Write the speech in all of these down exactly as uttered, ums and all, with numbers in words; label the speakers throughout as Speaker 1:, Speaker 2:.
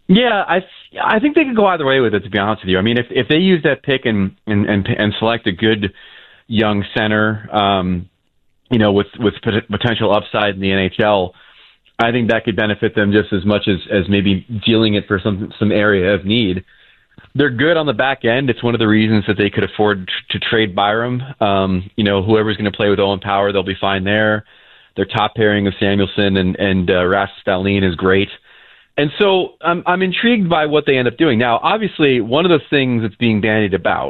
Speaker 1: Yeah, I I think they could go either way with it, to be honest with you. I mean, if if they use that pick and and and, and select a good young center, um, you know, with with potential upside in the N H L, I think that could benefit them just as much as as maybe dealing it for some some area of need. They're good on the back end. It's one of the reasons that they could afford to trade Byram. Um, you know, whoever's going to play with Owen Power, they'll be fine there. Their top pairing of Samuelsson and and uh, Rasmus Dahlin is great. And so I'm, I'm intrigued by what they end up doing. Now, obviously, one of the things that's being bandied about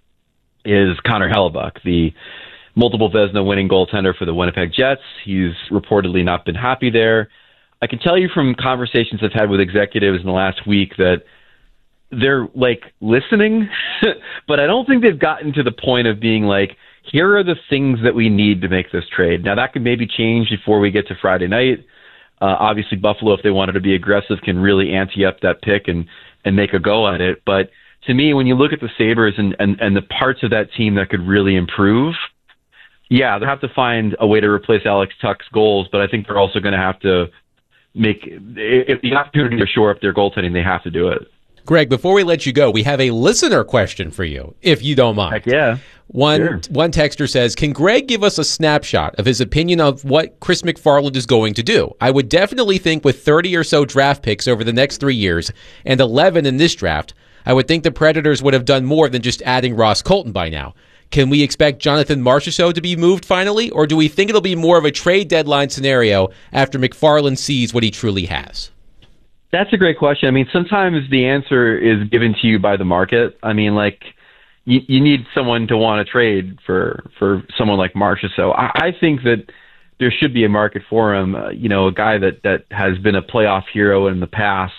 Speaker 1: is Connor Hellebuck, the multiple Vezina winning goaltender for the Winnipeg Jets. He's reportedly not been happy there. I can tell you from conversations I've had with executives in the last week that they're, like, listening, but I don't think they've gotten to the point of being like, here are the things that we need to make this trade. Now, that could maybe change before we get to Friday night. Uh, obviously, Buffalo, if they wanted to be aggressive, can really ante up that pick and, and make a go at it. But to me, when you look at the Sabres and, and, and the parts of that team that could really improve, yeah, they'll have to find a way to replace Alex Tuch's goals, but I think they're also going to have to make, if the opportunity to shore up their goaltending, they have to do it.
Speaker 2: Greg, before we let you go, we have a listener question for you, if you don't mind.
Speaker 1: Heck yeah.
Speaker 2: One
Speaker 1: sure.
Speaker 2: one texter says, can Greg give us a snapshot of his opinion of what Chris McFarland is going to do? I would definitely think with thirty or so draft picks over the next three years and eleven in this draft, I would think the Predators would have done more than just adding Ross Colton by now. Can we expect Jonathan Marchessault to be moved finally, or do we think it'll be more of a trade deadline scenario after McFarland sees what he truly has?
Speaker 1: That's a great question. I mean, sometimes the answer is given to you by the market. I mean, like, you, you need someone to want to trade for, for someone like Marchessault. I, I think that there should be a market for him. Uh, you know, a guy that, that has been a playoff hero in the past,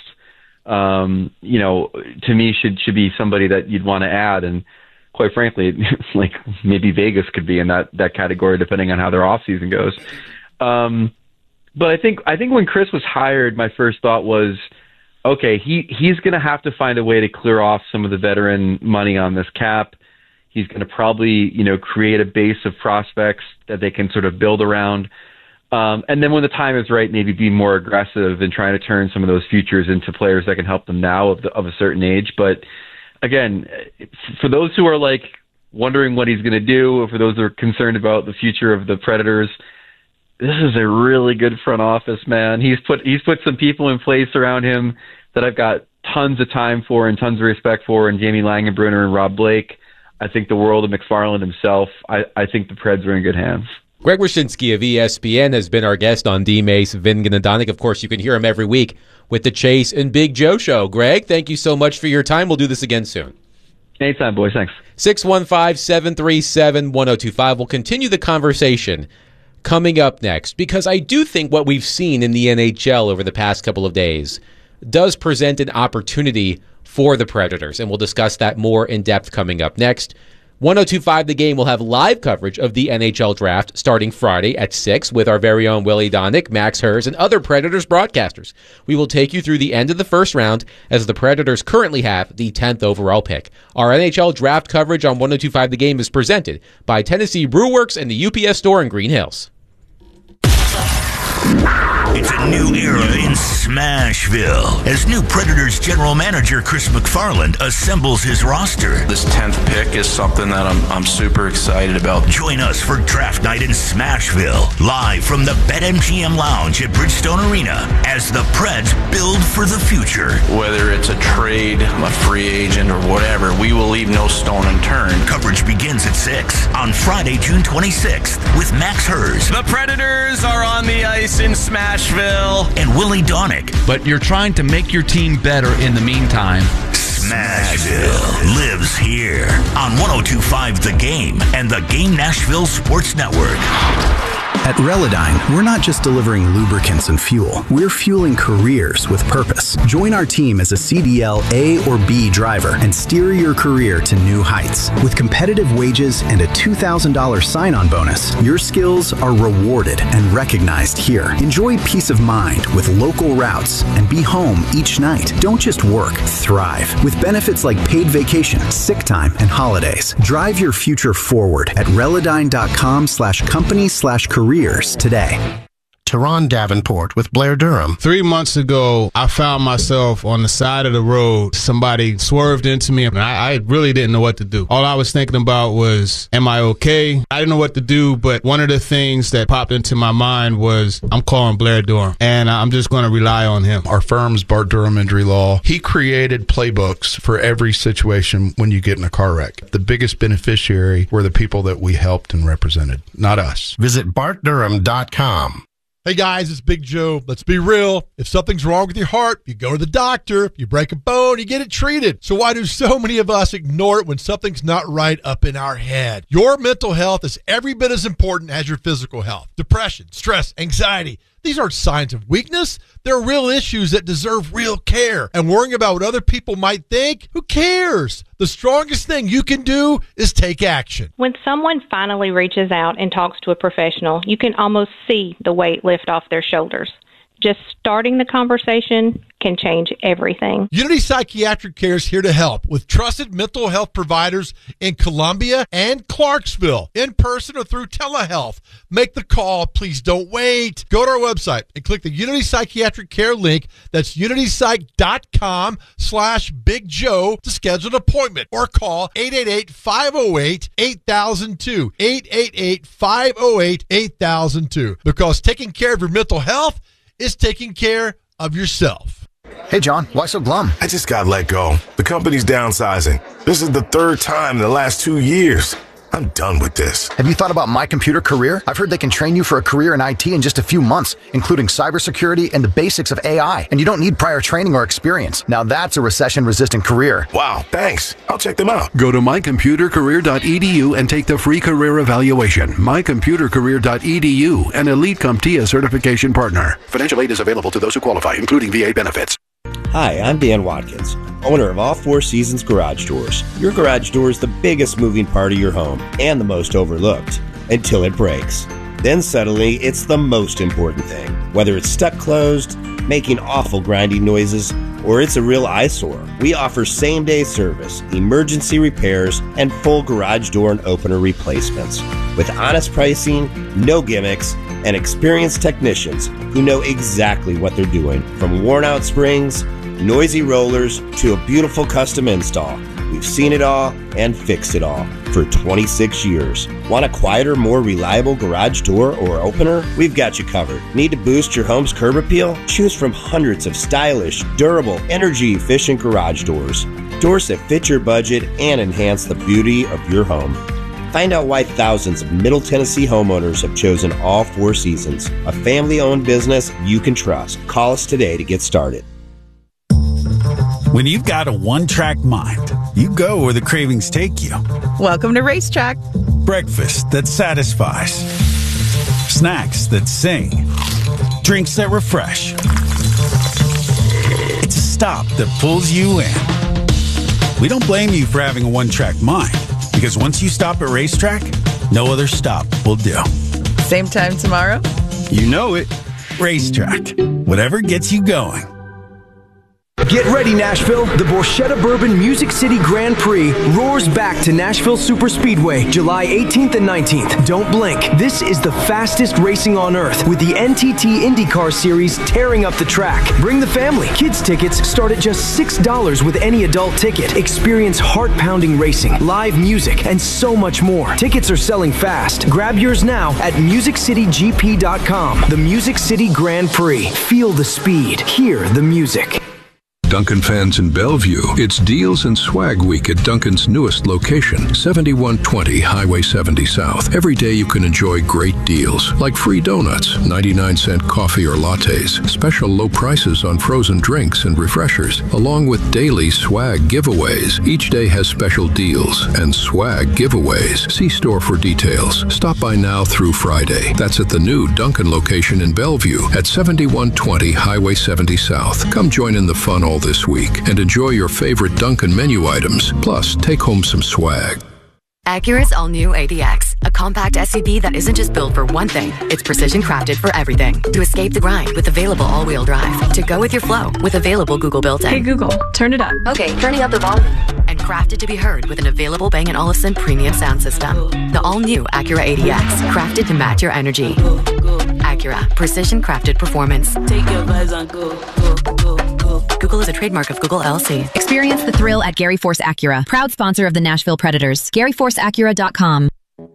Speaker 1: um, you know, to me should should be somebody that you'd want to add. And quite frankly, like maybe Vegas could be in that, that category depending on how their offseason goes. Um, But I think I think when Chris was hired, my first thought was, okay, he, he's going to have to find a way to clear off some of the veteran money on this cap. He's going to probably, you know, create a base of prospects that they can sort of build around. Um, and then when the time is right, maybe be more aggressive in trying to turn some of those futures into players that can help them now of, the, of a certain age. But again, for those who are like wondering what he's going to do, or for those who are concerned about the future of the Predators, this is a really good front office, man. He's put he's put some people in place around him that I've got tons of time for and tons of respect for, and Jamie Langenbrunner and Rob Blake. I think the world of McFarland himself. I, I think the Preds are in good hands.
Speaker 2: Greg Wyshynski of E S P N has been our guest on D-Mace, Vin Gnadonic. Of course, you can hear him every week with the Chase and Big Joe show. Greg, thank you so much for your time. We'll do this again soon.
Speaker 1: Anytime, boys. Thanks.
Speaker 2: six one five, seven three seven, one oh two five. We'll continue the conversation coming up next, because I do think what we've seen in the N H L over the past couple of days does present an opportunity for the Predators, and we'll discuss that more in depth coming up next. one oh two five The Game will have live coverage of the N H L Draft starting Friday at six with our very own Willie Donick, Max Hers, and other Predators broadcasters. We will take you through the end of the first round as the Predators currently have the tenth overall pick. Our N H L Draft coverage on one oh two five The Game is presented by Tennessee Brewworks and the U P S Store in Green Hills.
Speaker 3: It's a new era in Smashville as new Predators general manager Chris McFarland assembles his roster.
Speaker 4: This tenth pick is something that I'm I'm super excited about.
Speaker 3: Join us for draft night in Smashville, live from the BetMGM Lounge at Bridgestone Arena as the Preds build for the future.
Speaker 4: Whether it's a trade, a free agent, or whatever, we will leave no stone unturned.
Speaker 3: Coverage begins at six on Friday, June twenty-sixth with Max Hers.
Speaker 5: The Predators are on the ice in Smashville.
Speaker 3: And Willie Donick.
Speaker 6: But you're trying to make your team better in the meantime.
Speaker 3: Smashville lives here on one oh two point five The Game and the Game Nashville Sports Network.
Speaker 7: At Relodyne, we're not just delivering lubricants and fuel. We're fueling careers with purpose. Join our team as a C D L A or B driver and steer your career to new heights. With competitive wages and a two thousand dollars sign-on bonus, your skills are rewarded and recognized here. Enjoy peace of mind with local routes and be home each night. Don't just work, thrive. With benefits like paid vacation, sick time, and holidays. Drive your future forward at Relodyne.com slash company slash careers today.
Speaker 8: Teron Davenport with Blair Durham.
Speaker 9: Three months ago, I found myself on the side of the road. Somebody swerved into me, and I, I really didn't know what to do. All I was thinking about was, am I okay? I didn't know what to do, but one of the things that popped into my mind was, I'm calling Blair Durham, and I'm just going to rely on him.
Speaker 10: Our firm's Bart Durham Injury Law. He created playbooks for every situation when you get in a car wreck. The biggest beneficiary were the people that we helped and represented, not us.
Speaker 8: Visit bart durham dot com.
Speaker 11: Hey guys, it's Big Joe. Let's be real. If something's wrong with your heart, you go to the doctor. You break a bone, you get it treated. So why do so many of us ignore it when something's not right up in our head? Your mental health is every bit as important as your physical health. Depression, stress, anxiety. These aren't signs of weakness. They're real issues that deserve real care. And worrying about what other people might think, who cares? The strongest thing you can do is take action.
Speaker 12: When someone finally reaches out and talks to a professional, you can almost see the weight lift off their shoulders. Just starting the conversation can change everything.
Speaker 11: Unity Psychiatric Care is here to help with trusted mental health providers in Columbia and Clarksville, in person or through telehealth. Make the call. Please don't wait. Go to our website and click the Unity Psychiatric Care link. That's unitypsych.com slash Big Joe to schedule an appointment, or call eight eight eight, five oh eight, eight thousand two, eight eight eight, five oh eight, eight thousand two, because taking care of your mental health is taking care of yourself.
Speaker 13: Hey, John, why so glum?
Speaker 14: I just got let go. The company's downsizing. This is the third time in the last two years. I'm done with this.
Speaker 13: Have you thought about My Computer Career? I've heard they can train you for a career in I T in just a few months, including cybersecurity and the basics of A I. And you don't need prior training or experience. Now that's a recession-resistant career.
Speaker 14: Wow, thanks. I'll check them out.
Speaker 15: Go to my computer career dot e d u and take the free career evaluation. my computer career dot e d u, an Elite CompTIA certification partner. Financial aid is available to those who qualify, including V A benefits.
Speaker 16: Hi, I'm Dan Watkins, owner of All Four Seasons Garage Doors. Your garage door is the biggest moving part of your home and the most overlooked until it breaks. Then suddenly, it's the most important thing. Whether it's stuck closed, making awful grinding noises, or it's a real eyesore, we offer same-day service, emergency repairs, and full garage door and opener replacements. With honest pricing, no gimmicks, and experienced technicians who know exactly what they're doing. From worn-out springs, noisy rollers, to a beautiful custom install, we've seen it all and fixed it all for twenty-six years. Want a quieter, more reliable garage door or opener? We've got you covered. Need to boost your home's curb appeal? Choose from hundreds of stylish, durable, energy-efficient garage doors. Doors that fit your budget and enhance the beauty of your home. Find out why thousands of Middle Tennessee homeowners have chosen All Four Seasons, a family-owned business you can trust. Call us today to get started.
Speaker 17: When you've got a one-track mind, you go where the cravings take you.
Speaker 18: Welcome to Racetrack.
Speaker 17: Breakfast that satisfies. Snacks that sing. Drinks that refresh. It's a stop that pulls you in. We don't blame you for having a one-track mind, because once you stop at Racetrack, no other stop will do.
Speaker 18: Same time tomorrow?
Speaker 17: You know it. Racetrack. Whatever gets you going.
Speaker 19: Get ready, Nashville. The Borchetta Bourbon Music City Grand Prix roars back to Nashville Superspeedway July eighteenth and nineteenth. Don't blink. This is the fastest racing on earth, with the N T T IndyCar Series tearing up the track. Bring the family. Kids tickets start at just six dollars with any adult ticket. Experience heart-pounding racing, live music, and so much more. Tickets are selling fast. Grab yours now at music city g p dot com. The Music City Grand Prix. Feel the speed. Hear the music.
Speaker 20: Dunkin' fans in Bellevue, it's Deals and Swag Week at Dunkin's newest location, seventy-one twenty Highway seventy South. Every day you can enjoy great deals, like free donuts, ninety-nine cent coffee or lattes, special low prices on frozen drinks and refreshers, along with daily swag giveaways. Each day has special deals and swag giveaways. See store for details. Stop by now through Friday. That's at the new Dunkin' location in Bellevue at seventy-one twenty Highway seventy South. Come join in the fun all this week and enjoy your favorite Dunkin' menu items. Plus, take home some swag.
Speaker 21: Acura's all-new A D X, a compact S U V that isn't just built for one thing, it's precision crafted for everything. To escape the grind with available all-wheel drive. To go with your flow with available Google built-in.
Speaker 22: Hey Google, turn it up.
Speaker 21: Okay, turning up the volume. And crafted to be heard with an available Bang and Olufsen premium sound system. The all-new Acura A D X, crafted to match your energy. Acura. Precision crafted performance.
Speaker 1: Take your vibes on go, go, go, go.
Speaker 21: Google is a trademark of Google L L C.
Speaker 22: Experience the thrill at Gary Force Acura, proud sponsor of the Nashville Predators. Gary Force Acura dot com.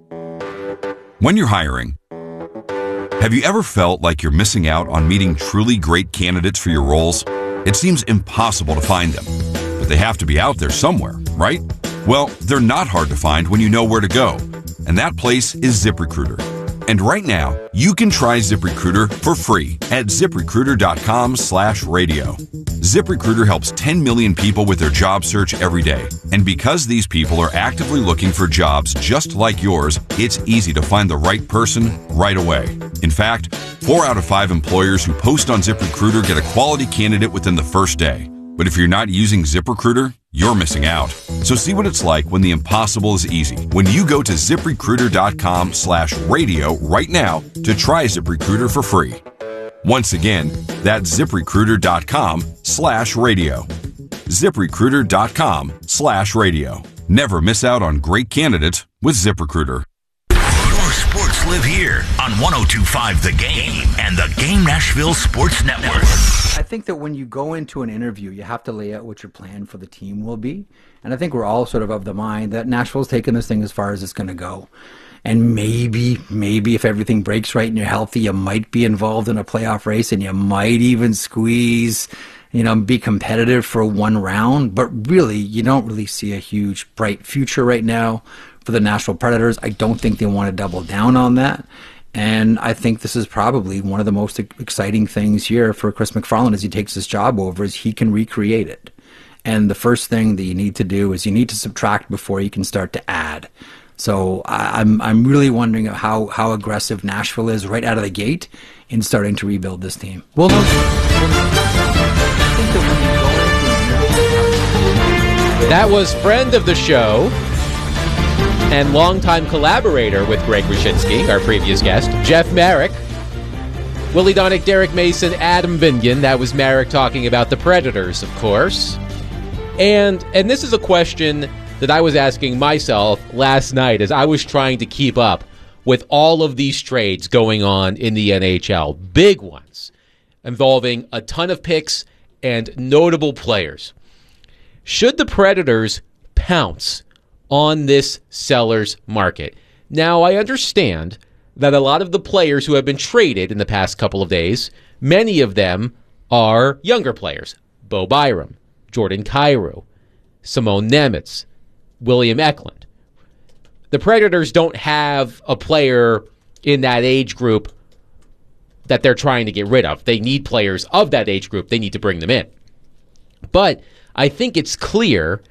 Speaker 23: When you're hiring, have you ever felt like you're missing out on meeting truly great candidates for your roles? It seems impossible to find them, but they have to be out there somewhere, right? Well, they're not hard to find when you know where to go, and that place is ZipRecruiter. And right now, you can try ZipRecruiter for free at ZipRecruiter.com slash radio. ZipRecruiter helps ten million people with their job search every day. And because these people are actively looking for jobs just like yours, it's easy to find the right person right away. In fact, four out of five employers who post on ZipRecruiter get a quality candidate within the first day. But if you're not using ZipRecruiter, you're missing out. So see what it's like when the impossible is easy. When you go to ZipRecruiter.com slash radio right now to try ZipRecruiter for free. Once again, that's ZipRecruiter.com slash radio. ZipRecruiter.com slash radio. Never miss out on great candidates with ZipRecruiter.
Speaker 3: Your sports live here on one oh two point five The Game and the Game Nashville Sports Network.
Speaker 24: I think that when you go into an interview, you have to lay out what your plan for the team will be. And I think we're all sort of of the mind that Nashville's taken this thing as far as it's going to go. And maybe, maybe if everything breaks right and you're healthy, you might be involved in a playoff race and you might even squeeze, you know, be competitive for one round. But really, you don't really see a huge, bright future right now for the Nashville Predators. I don't think they want to double down on that. And I think this is probably one of the most exciting things here for Chris MacFarland as he takes this job over is he can recreate it. And the first thing that you need to do is you need to subtract before you can start to add. So I, I'm I'm really wondering how, how aggressive Nashville is right out of the gate in starting to rebuild this team. Well, no,
Speaker 2: that was friend of the show and longtime collaborator with Greg Wyshynski, our previous guest, Jeff Marek. Willie Donick, Derek Mason, Adam Vingan. That was Marek talking about the Predators, of course. And and this is a question that I was asking myself last night as I was trying to keep up with all of these trades going on in the N H L. Big ones involving a ton of picks and notable players. Should the Predators pounce on this seller's market? Now, I understand that a lot of the players who have been traded in the past couple of days, many of them are younger players. Bo Byram, Jordan Kyrou, Simone Nemitz, William Eklund. The Predators don't have a player in that age group that they're trying to get rid of. They need players of that age group. They need to bring them in. But I think it's clear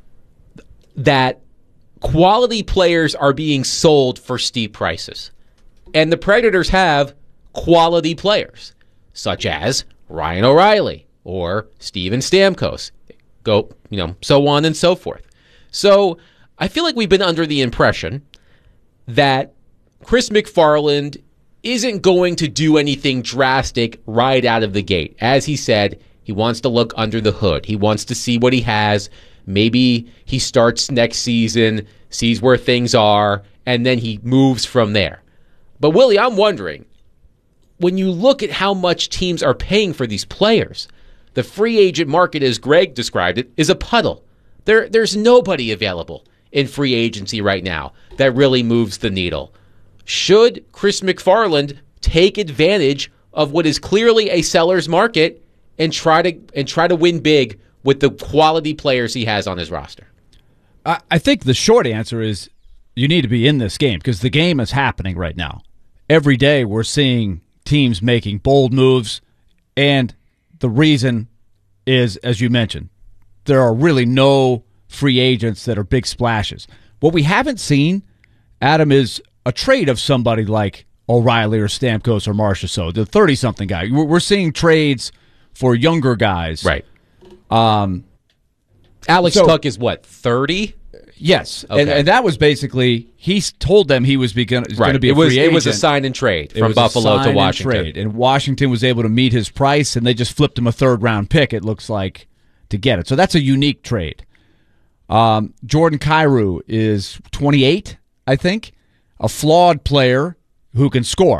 Speaker 2: that quality players are being sold for steep prices. And the Predators have quality players, such as Ryan O'Reilly or Steven Stamkos. Go, you know, so on and so forth. So I feel like we've been under the impression that Chris MacFarland isn't going to do anything drastic right out of the gate. As he said, he wants to look under the hood. He wants to see what he has. Maybe he starts next season, sees where things are, and then he moves from there. But Willie, I'm wondering, when you look at how much teams are paying for these players, the free agent market, as Greg described it, is a puddle. There, there's nobody available in free agency right now that really moves the needle. Should Chris MacFarland take advantage of what is clearly a seller's market and try to and try to win big with the quality players he has on his roster?
Speaker 25: I, I think the short answer is you need to be in this game because the game is happening right now. Every day we're seeing teams making bold moves, and the reason is, as you mentioned, there are really no free agents that are big splashes. What we haven't seen, Adam, is a trade of somebody like O'Reilly or Stamkos or Marchessault, the thirty-something guy. We're seeing trades for younger guys.
Speaker 2: Right.
Speaker 25: Um,
Speaker 2: Alex
Speaker 25: so,
Speaker 2: Tuck is what, thirty?
Speaker 25: Yes.
Speaker 2: Okay.
Speaker 25: And, and that was basically, he told them he was going
Speaker 2: right.
Speaker 25: to be
Speaker 2: it
Speaker 25: a
Speaker 2: was,
Speaker 25: free agent.
Speaker 2: It was a sign and trade
Speaker 25: it
Speaker 2: from Buffalo
Speaker 25: sign
Speaker 2: to
Speaker 25: and
Speaker 2: Washington.
Speaker 25: Trade. And Washington was able to meet his price, and they just flipped him a third-round pick, it looks like, to get it. So that's a unique trade. Um, Jordan Kyrou is twenty-eight, I think, a flawed player who can score.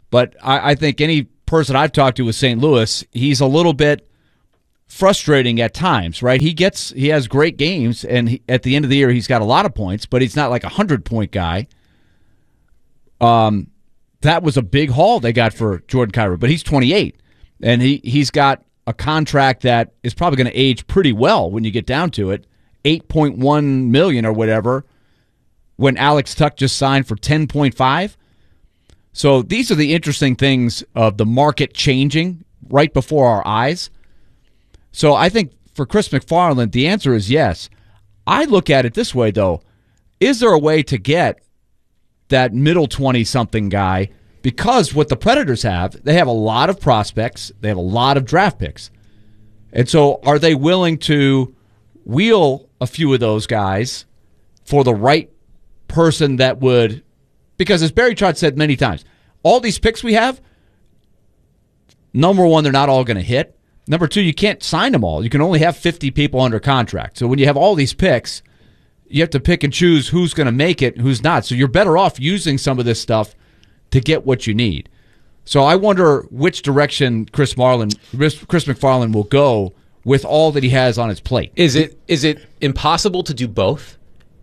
Speaker 25: But I, I think any person I've talked to with Saint Louis, he's a little bit frustrating at times, right? He gets he has great games, and he, at the end of the year, he's got a lot of points, but he's not like a hundred-point guy. Um, that was a big haul they got for Jordan Kyrou, but he's twenty-eight, and he, he's got a contract that is probably going to age pretty well when you get down to it, eight point one million dollars or whatever, when Alex Tuck just signed for ten point five. So these are the interesting things of the market changing right before our eyes. So I think for Chris McFarland, the answer is yes. I look at it this way, though. Is there a way to get that middle twenty-something guy? Because what the Predators have, they have a lot of prospects. They have a lot of draft picks. And so are they willing to wheel a few of those guys for the right person that would... Because as Barry Trotz said many times, all these picks we have, number one, they're not all going to hit. Number two, you can't sign them all. You can only have fifty people under contract. So when you have all these picks, you have to pick and choose who's going to make it and who's not. So you're better off using some of this stuff to get what you need. So I wonder which direction Chris Marlin, Chris McFarland will go with all that he has on his plate.
Speaker 2: Is it is it impossible to do both?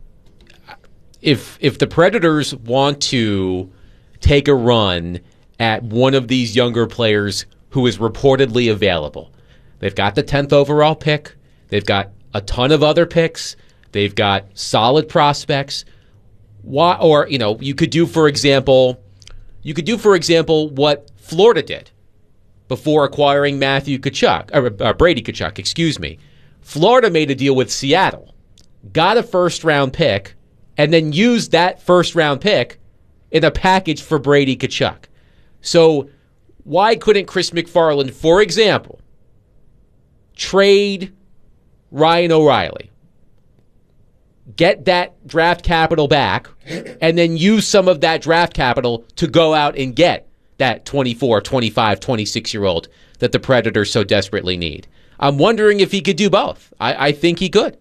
Speaker 2: If if the Predators want to take a run at one of these younger players who is reportedly available, they've got the tenth overall pick, they've got a ton of other picks, they've got solid prospects. Why, or you know, you could do, for example, you could do, for example, what Florida did before acquiring Matthew Tkachuk, or uh, Brady Tkachuk, excuse me. Florida made a deal with Seattle, got a first round pick, and then used that first round pick in a package for Brady Tkachuk. So why couldn't Chris McFarland, for example, trade Ryan O'Reilly, get that draft capital back, and then use some of that draft capital to go out and get that twenty-four, twenty-five, twenty-six-year-old that the Predators so desperately need? I'm wondering if he could do both. I, I think he could.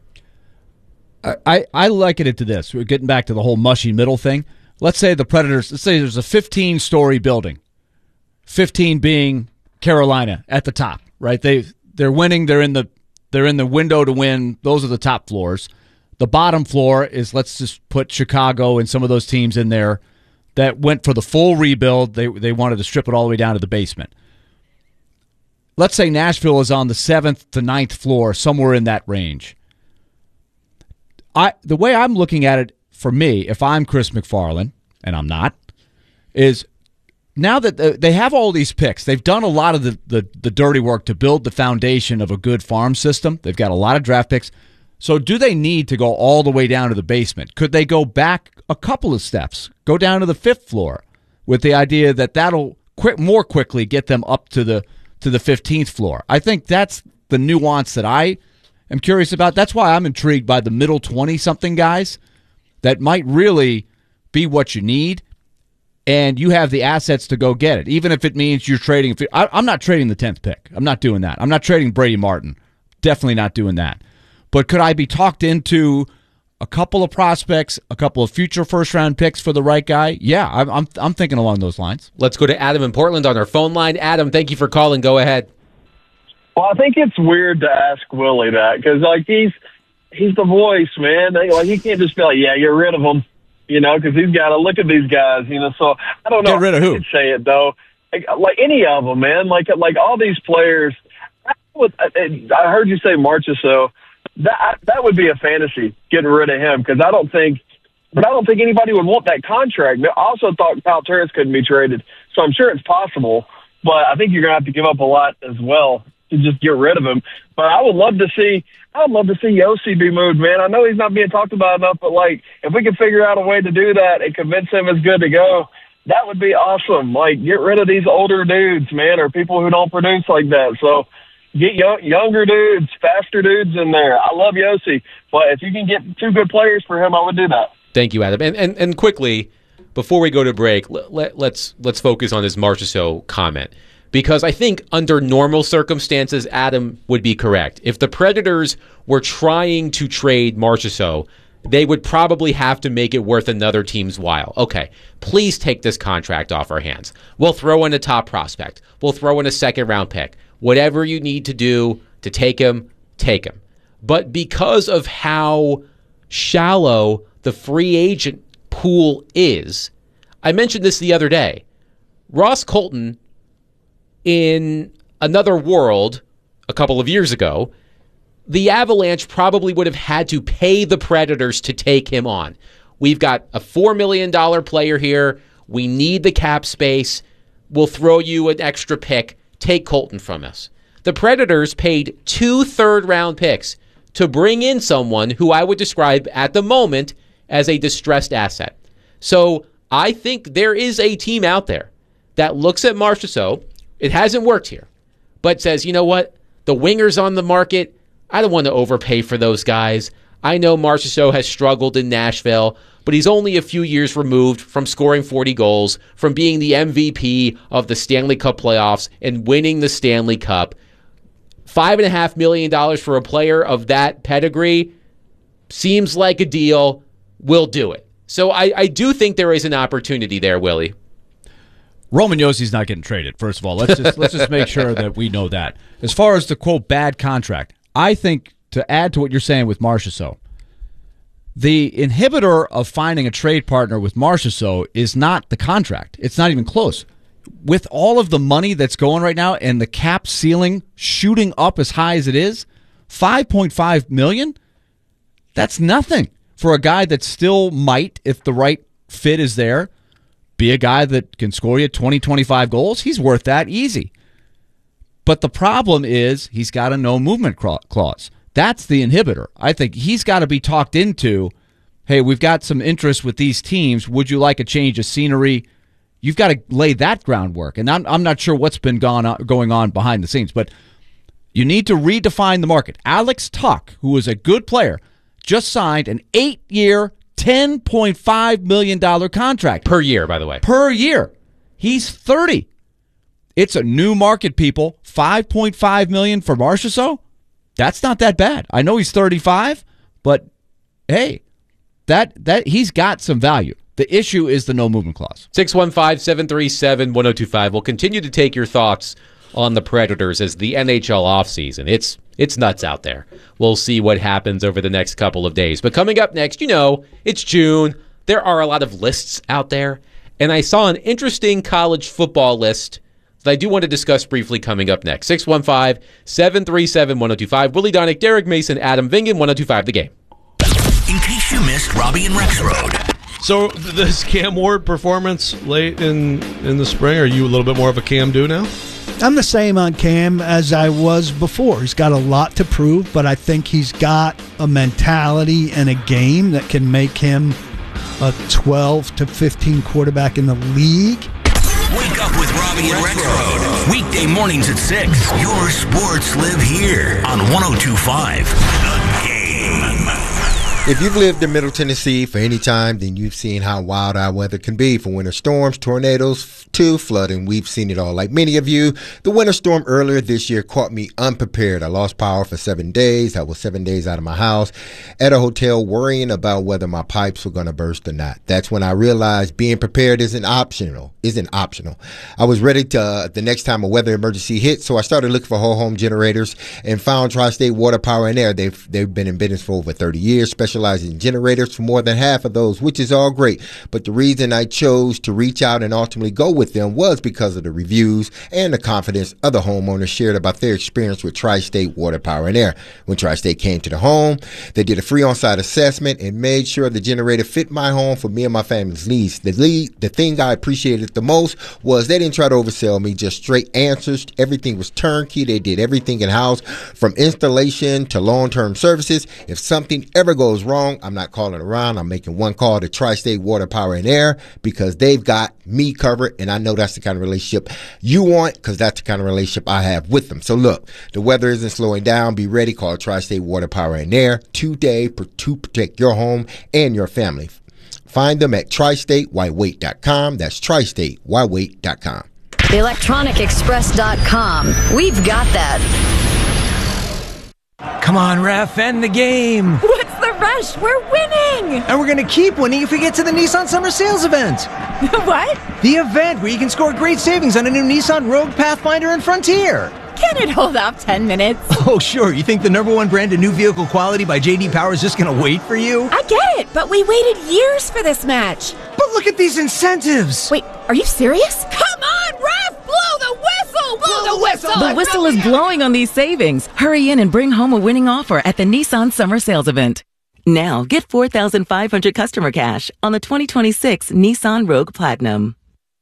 Speaker 25: I, I liken it to this. We're getting back to the whole mushy middle thing. Let's say the Predators, let's say there's a fifteen-story building, fifteen being Carolina at the top, right? They they're winning. They're in the they're in the window to win. Those are the top floors. The bottom floor is, let's just put Chicago and some of those teams in there that went for the full rebuild. They they wanted to strip it all the way down to the basement. Let's say Nashville is on the seventh to ninth floor, somewhere in that range. I the way I'm looking at it, for me, if I'm Chris McFarland, and I'm not, is now that they have all these picks, they've done a lot of the, the, the dirty work to build the foundation of a good farm system. They've got a lot of draft picks. So do they need to go all the way down to the basement? Could they go back a couple of steps, go down to the fifth floor, with the idea that that'll quick, more quickly get them up to the to the fifteenth floor? I think that's the nuance that I am curious about. That's why I'm intrigued by the middle twenty-something guys that might really be what you need, and you have the assets to go get it, even if it means you're trading. I, I'm not trading the tenth pick. I'm not doing that. I'm not trading Brady Martin. Definitely not doing that. But could I be talked into a couple of prospects, a couple of future first-round picks for the right guy? Yeah, I'm, I'm I'm thinking along those lines.
Speaker 2: Let's go to Adam in Portland on our phone line. Adam, thank you for calling. Go ahead.
Speaker 4: Well, I think it's weird to ask Willie that because, like, he's he's the voice, man. They, like, he can't just be like, yeah, get rid of him, you know, because he's got to look at these guys, you know. So I don't know.
Speaker 25: Get rid of who?
Speaker 4: I could say it though, like, like any of them, man. Like like all these players. I, would, I heard you say Marchessault. That that would be a fantasy, getting rid of him, because I don't think, but I don't think anybody would want that contract. I also thought Kyle Turris couldn't be traded, so I'm sure it's possible, but I think you're gonna have to give up a lot as well to just get rid of him. But I would love to see, I would love to see Yossi be moved, man. I know he's not being talked about enough, but like if we could figure out a way to do that and convince him it's good to go, that would be awesome. Like get rid of these older dudes, man, or people who don't produce like that. So. Get young, younger dudes, faster dudes in there. I love Yossi, but if you can get two good players for him, I would do that.
Speaker 2: Thank you, Adam. And and, and quickly, before we go to break, let, let, let's let's focus on this Marchessault comment, because I think under normal circumstances, Adam would be correct. If the Predators were trying to trade Marchessault, they would probably have to make it worth another team's while. Okay, please take this contract off our hands. We'll throw in a top prospect. We'll throw in a second round pick. Whatever you need to do to take him, take him. But because of how shallow the free agent pool is, I mentioned this the other day. Ross Colton, in another world a couple of years ago, the Avalanche probably would have had to pay the Predators to take him on. We've got a four million dollars player here. We need the cap space. We'll throw you an extra pick. Take Colton from us. The Predators paid two third-round picks to bring in someone who I would describe at the moment as a distressed asset. So I think there is a team out there that looks at Marchessault. It hasn't worked here, but says, you know what? The wingers on the market, I don't want to overpay for those guys. I know Marchessault has struggled in Nashville, but he's only a few years removed from scoring forty goals, from being the M V P of the Stanley Cup playoffs and winning the Stanley Cup. Five and a half million dollars for a player of that pedigree seems like a deal. We'll do it. So I, I do think there is an opportunity there, Willie.
Speaker 25: Roman Yossi's not getting traded, first of all. Let's just let's just make sure that we know that. As far as the, quote, bad contract, I think, to add to what you're saying with Marchessault, the inhibitor of finding a trade partner with Marchessault is not the contract. It's not even close. With all of the money that's going right now and the cap ceiling shooting up as high as it is, five point five million dollars, that's nothing for a guy that still might, if the right fit is there, be a guy that can score you twenty, twenty-five goals. He's worth that easy. But the problem is he's got a no movement clause. That's the inhibitor. I think he's got to be talked into, hey, we've got some interest with these teams. Would you like a change of scenery? You've got to lay that groundwork. And I'm, I'm not sure what's been gone on, going on behind the scenes, but you need to redefine the market. Alex Tuch, who is a good player, just signed an eight-year, ten point five million dollars contract.
Speaker 2: Per year, by the way.
Speaker 25: Per year. He's thirty. It's a new market, people. five point five million dollars for Marchessault? That's not that bad. I know he's thirty-five, but hey, that that he's got some value. The issue is the no movement clause.
Speaker 2: six one five, seven three seven, one oh two five. We'll continue to take your thoughts on the Predators as the N H L offseason. It's it's nuts out there. We'll see what happens over the next couple of days. But coming up next, you know, it's June. There are a lot of lists out there. And I saw an interesting college football list that I do want to discuss briefly coming up next. six one five, seven three seven, one oh two five. Willie Donick, Derek Mason, Adam Vingan, one oh two five The Game.
Speaker 3: In case you missed Robbie and Rex Road.
Speaker 5: So this Cam Ward performance late in, in the spring, are you a little bit more of a Cam do now?
Speaker 6: I'm the same on Cam as I was before. He's got a lot to prove, but I think he's got a mentality and a game that can make him a twelve to fifteen quarterback in the league.
Speaker 3: Wake up with Robbie and Rex Road. Weekday mornings at six. Your sports live here on one oh two five The Game.
Speaker 7: If you've lived in Middle Tennessee for any time, then you've seen how wild our weather can be, from winter storms, tornadoes, to flooding. We've seen it all. Like many of you, the winter storm earlier this year caught me unprepared. I lost power for seven days. I was seven days out of my house at a hotel worrying about whether my pipes were going to burst or not. That's when I realized being prepared isn't optional. Isn't optional. I was ready to uh, the next time a weather emergency hit, so I started looking for whole home generators and found Tri-State Water Power and Air. They've they've been in business for over thirty years, specializing in generators for more than half of those, which is all great. But the reason I chose to reach out and ultimately go with them was because of the reviews and the confidence other homeowners shared about their experience with Tri-State Water Power and Air. When Tri-State came to the home, they did a free on-site assessment and made sure the generator fit my home for me and my family's needs. The lead, the thing I appreciated the most was they didn't try to oversell me, just straight answers. Everything was turnkey. They did everything in-house, from installation to long-term services. If something ever goes wrong, I'm not calling around. I'm making one call to Tri-State Water Power and Air, because they've got me covered, and I know that's the kind of relationship you want, because that's the kind of relationship I have with them. So look, the weather isn't slowing down. Be ready. Call Tri-State Water Power and Air today to protect your home and your family. Find them at tri state why wait dot com. That's tri state why wait dot com.
Speaker 9: electronic express dot com. We've got that.
Speaker 10: Come on, ref, end the game.
Speaker 18: What's the
Speaker 8: Rush, we're winning!
Speaker 19: And we're going to keep winning if we get to the Nissan Summer Sales Event.
Speaker 8: What?
Speaker 19: The event where you can score great savings on a new Nissan Rogue, Pathfinder, and Frontier.
Speaker 8: Can it hold off ten minutes?
Speaker 19: Oh, sure. You think the number one brand in new vehicle quality by J D Power is just going to wait for you?
Speaker 8: I get it, but we waited years for this match.
Speaker 19: But look at these incentives.
Speaker 8: Wait, are you serious? Come on, ref! Blow the whistle! Blow, blow the whistle!
Speaker 21: The whistle is blowing on these savings. Hurry in and bring home a winning offer at the Nissan Summer Sales Event. Now, get four thousand five hundred customer cash on the twenty twenty-six Nissan Rogue Platinum.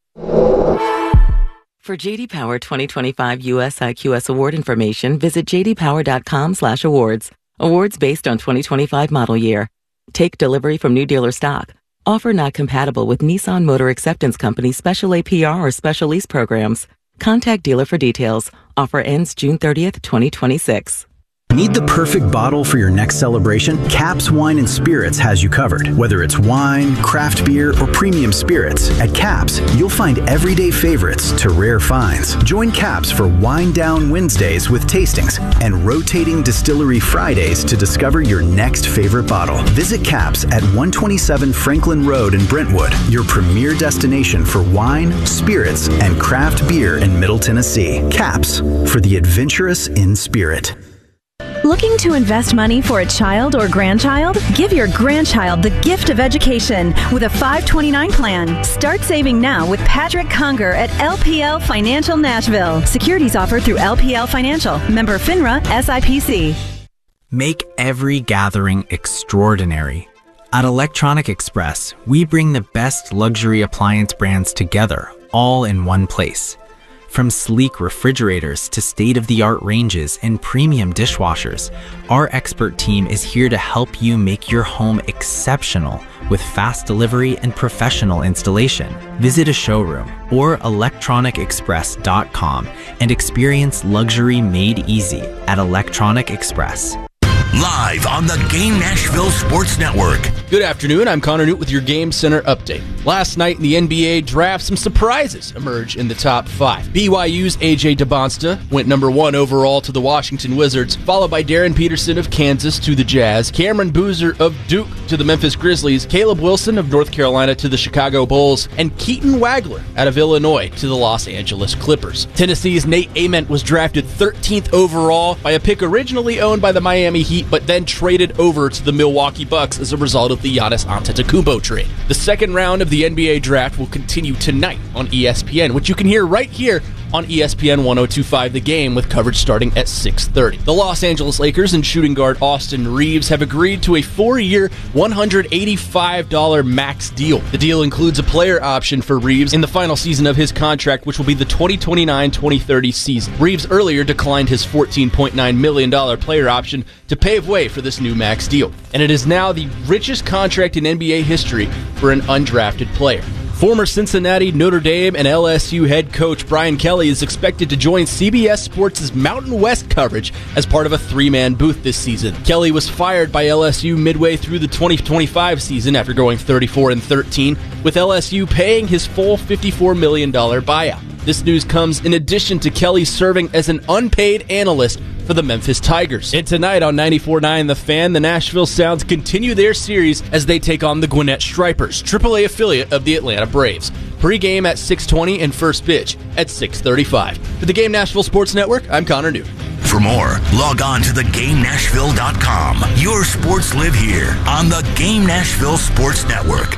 Speaker 21: For J D Power twenty twenty-five U S I Q S award information, visit j d power dot com slash awards. Awards based on twenty twenty-five model year. Take delivery from new dealer stock. Offer not compatible with Nissan Motor Acceptance Company special A P R or special lease programs. Contact dealer for details. Offer ends June thirtieth, twenty twenty-six.
Speaker 10: Need the perfect bottle for your next celebration? Caps Wine and Spirits has you covered. Whether it's wine, craft beer, or premium spirits, at Caps, you'll find everyday favorites to rare finds. Join Caps for Wine Down Wednesdays with tastings and rotating distillery Fridays to discover your next favorite bottle. Visit Caps at one twenty-seven Franklin Road in Brentwood, your premier destination for wine, spirits, and craft beer in Middle Tennessee. Caps, for the adventurous in spirit.
Speaker 22: Looking to invest money for a child or grandchild? Give your grandchild the gift of education with a five twenty-nine plan. Start saving now with Patrick Conger at L P L Financial Nashville. Securities offered through L P L Financial. Member FINRA S I P C.
Speaker 11: Make every gathering extraordinary. At Electronic Express, we bring the best luxury appliance brands together, all in one place. From sleek refrigerators to state-of-the-art ranges and premium dishwashers, our expert team is here to help you make your home exceptional with fast delivery and professional installation. Visit a showroom or electronic express dot com and experience luxury made easy at Electronic Express.
Speaker 3: Live on the Game Nashville Sports Network.
Speaker 12: Good afternoon, I'm Connor Newt with your Game Center update. Last night in the N B A draft, some surprises emerged in the top five. B Y U's A J DeBonsta went number one overall to the Washington Wizards, followed by Darren Peterson of Kansas to the Jazz, Cameron Boozer of Duke to the Memphis Grizzlies, Caleb Wilson of North Carolina to the Chicago Bulls, and Keaton Wagler out of Illinois to the Los Angeles Clippers. Tennessee's Nate Ament was drafted thirteenth overall by a pick originally owned by the Miami Heat, but then traded over to the Milwaukee Bucks as a result of the Giannis Antetokounmpo trade. The second round of the N B A draft will continue tonight on E S P N, which you can hear right here on E S P N ten twenty-five The Game, with coverage starting at six thirty. The Los Angeles Lakers and shooting guard Austin Reeves have agreed to a four-year, one hundred eighty-five dollars max deal. The deal includes a player option for Reeves in the final season of his contract, which will be the twenty twenty-nine twenty thirty season. Reeves earlier declined his fourteen point nine million dollars player option to pave way for this new max deal. And it is now the richest contract in N B A history for an undrafted player. Former Cincinnati, Notre Dame, and L S U head coach Brian Kelly is expected to join C B S Sports' Mountain West coverage as part of a three-man booth this season. Kelly was fired by L S U midway through the twenty twenty-five season after going thirty-four and thirteen, with L S U paying his full fifty-four million dollars buyout. This news comes in addition to Kelly serving as an unpaid analyst for the Memphis Tigers. And tonight on ninety-four point nine The Fan, the Nashville Sounds continue their series as they take on the Gwinnett Stripers, triple A affiliate of the Atlanta Braves. Pre-game at six twenty and first pitch at six thirty-five. For the Game Nashville Sports Network, I'm Connor Newt.
Speaker 3: For more, log on to the game nashville dot com. Your sports live here on the Game Nashville Sports Network.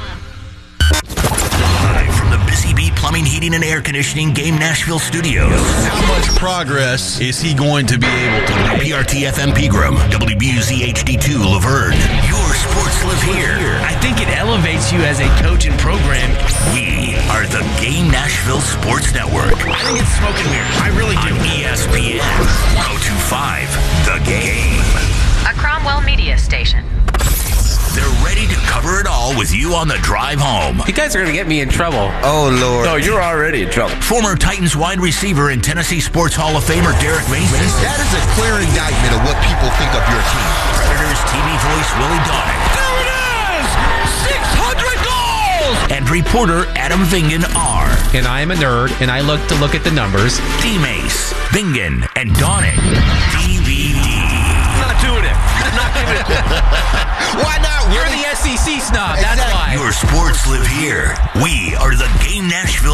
Speaker 3: Live from the Busy Bee Plumbing, Heating, and Air Conditioning Game Nashville Studios.
Speaker 13: How much progress is he going to be able to make?
Speaker 3: P R T F M Pegram, W B U Z H D two Laverne. Your sports live here.
Speaker 26: I think it elevates you as a coach and program.
Speaker 3: We are the Game Nashville Sports Network.
Speaker 26: I think it's smoking weird. I really do.
Speaker 3: On E S P N ten twenty-five The Game.
Speaker 21: A Cromwell Media Station.
Speaker 3: They're ready to cover it all with you on the drive home.
Speaker 26: You guys are going to get me in trouble.
Speaker 13: Oh, Lord.
Speaker 26: No, you're already in trouble.
Speaker 3: Former Titans wide receiver and Tennessee Sports Hall of Famer Derek Mason.
Speaker 13: That is a clear indictment of what people think of your team.
Speaker 3: Predators T V voice Willie Donick.
Speaker 26: There it is! six hundred goals!
Speaker 3: And reporter Adam Vingan are.
Speaker 27: And I am a nerd, and I look to look at the numbers.
Speaker 3: D-Mace, Vingan, and Donick. D V D.
Speaker 26: Not doing it.
Speaker 1: Why not?
Speaker 27: You're the S E C snob. That's why.
Speaker 3: Your sports live here. We are the Game Nashville